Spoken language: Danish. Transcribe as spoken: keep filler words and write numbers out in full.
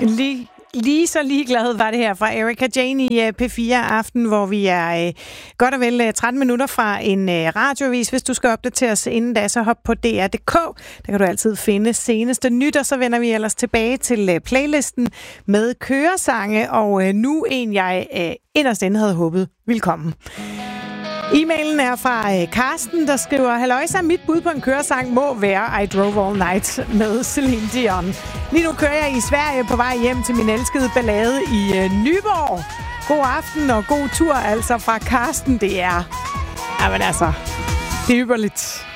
Lige, lige så ligeglad var det her fra Erika Jane i P fire Aften, hvor vi er øh, godt og vel tretten minutter fra en øh, radioavis. Hvis du skal opdatere os inden da, så hop på D R punktum d k. Der kan du altid finde seneste nyt, og så vender vi ellers tilbage til øh, playlisten med køresange, og øh, nu en, jeg øh, inderst inde havde håbet ville komme. E-mailen er fra øh, Karsten, der skriver: Halløjsa, mit bud på en køresang må være I Drove All Night med Celine Dion. Lige nu kører jeg i Sverige på vej hjem til min elskede ballade i øh, Nyborg. God aften og god tur altså fra Karsten. Det er, jamen altså, det er ypperligt.